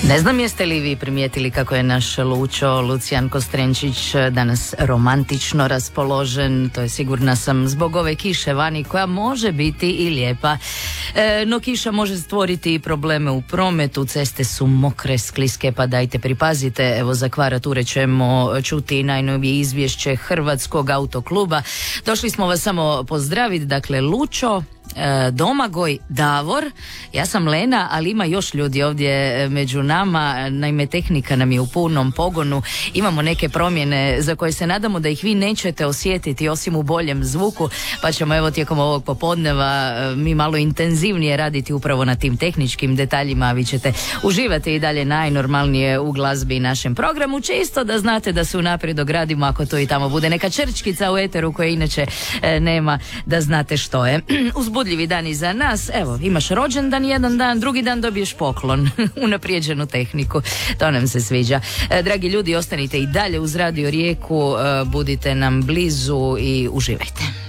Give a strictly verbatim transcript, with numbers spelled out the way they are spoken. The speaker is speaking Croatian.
Ne znam jeste li vi primijetili kako je naš Lučo, Lucijan Kostrenčić, danas romantično raspoložen. To je sigurna sam zbog ove kiše vani koja može biti i lijepa. E, no kiša može stvoriti i probleme u prometu, ceste su mokre, skliske, pa dajte pripazite. Evo za Kvarature ćemo čuti najnovije izvješće Hrvatskog autokluba. Došli smo vas samo pozdraviti, dakle Lučo, Domagoj, Davor, ja sam Lena, ali ima još ljudi ovdje među nama. Naime, tehnika nam je u punom pogonu, imamo neke promjene za koje se nadamo da ih vi nećete osjetiti osim u boljem zvuku, pa ćemo evo tijekom ovog popodneva mi malo intenzivnije raditi upravo na tim tehničkim detaljima, a vi ćete uživati i dalje najnormalnije u glazbi i našem programu, čisto da znate da se unaprijed ogradimo ako to i tamo bude neka črčkica u eteru koje inače e, nema, da znate što je. Uzbudljivi dan iza nas, evo imaš rođendan jedan dan, drugi dan dobiješ poklon, unaprijeđenu tehniku, to nam se sviđa. E, dragi ljudi, ostanite i dalje uz Radio Rijeku, e, budite nam blizu i uživajte.